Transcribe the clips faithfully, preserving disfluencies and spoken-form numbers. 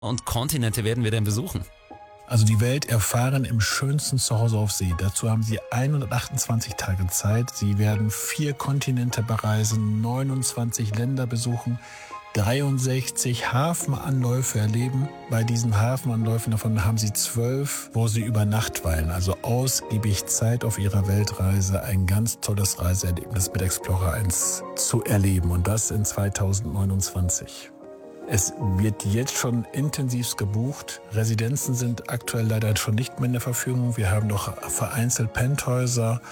und Kontinente werden wir denn besuchen? Also die Welt erfahren im schönsten Zuhause auf See. Dazu haben Sie hundertachtundzwanzig Tage Zeit. Sie werden vier Kontinente bereisen, neunundzwanzig Länder besuchen, dreiundsechzig Hafenanläufe erleben. Bei diesen Hafenanläufen davon haben Sie zwölf, wo Sie über Nacht weilen. Also ausgiebig Zeit auf Ihrer Weltreise, ein ganz tolles Reiseerlebnis mit Explorer eins zu erleben. Und das in zweitausendneunundzwanzig. Es wird jetzt schon intensivst gebucht. Residenzen sind aktuell leider schon nicht mehr in der Verfügung. Wir haben noch vereinzelt Penthäuser,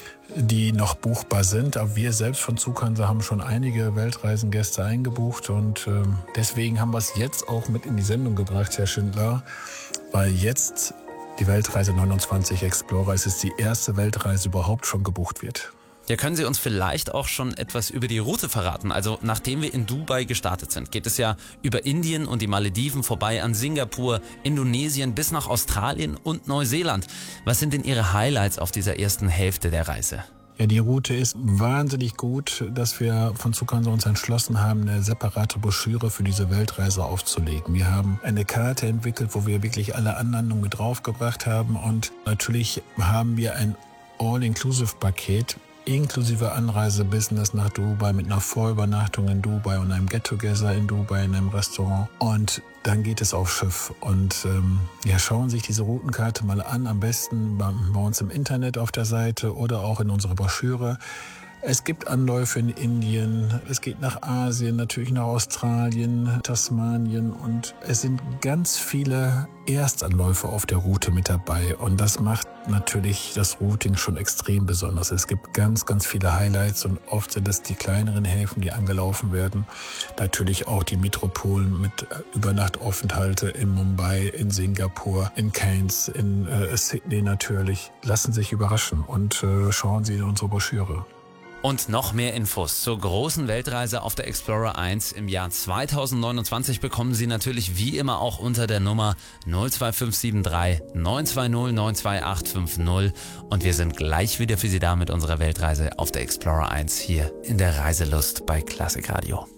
die noch buchbar sind. Aber wir selbst von Zughansa haben schon einige Weltreisengäste eingebucht. Und äh, deswegen haben wir es jetzt auch mit in die Sendung gebracht, Herr Schindler. Weil jetzt die Weltreise neunundzwanzig Explorer, es ist die erste Weltreise überhaupt schon gebucht wird. Ja, können Sie uns vielleicht auch schon etwas über die Route verraten? Also nachdem wir in Dubai gestartet sind, geht es ja über Indien und die Malediven vorbei an Singapur, Indonesien bis nach Australien und Neuseeland. Was sind denn Ihre Highlights auf dieser ersten Hälfte der Reise? Ja, die Route ist wahnsinnig gut, dass wir von Zughansa uns entschlossen haben, eine separate Broschüre für diese Weltreise aufzulegen. Wir haben eine Karte entwickelt, wo wir wirklich alle Anlandungen mit draufgebracht haben, und natürlich haben wir ein All-Inclusive-Paket inklusive Anreise-Business nach Dubai mit einer Vorübernachtung in Dubai und einem Get-Together in Dubai in einem Restaurant. Und dann geht es auf Schiff. Und ähm, ja, schauen Sie sich diese Routenkarte mal an, am besten bei, bei uns im Internet auf der Seite oder auch in unserer Broschüre. Es gibt Anläufe in Indien, es geht nach Asien, natürlich nach Australien, Tasmanien, und es sind ganz viele Erstanläufe auf der Route mit dabei, und das macht natürlich das Routing schon extrem besonders. Es gibt ganz, ganz viele Highlights, und oft sind es die kleineren Häfen, die angelaufen werden. Natürlich auch die Metropolen mit Übernachtaufenthalte in Mumbai, in Singapur, in Cairns, in äh, Sydney natürlich. Lassen Sie sich überraschen und äh, schauen Sie in unsere Broschüre. Und noch mehr Infos zur großen Weltreise auf der Explorer eins im Jahr zweitausendneunundzwanzig bekommen Sie natürlich wie immer auch unter der Nummer null zwei fünf sieben drei neun zwei null neun zwei acht fünf null. Und wir sind gleich wieder für Sie da mit unserer Weltreise auf der Explorer eins hier in der Reiselust bei Klassik Radio.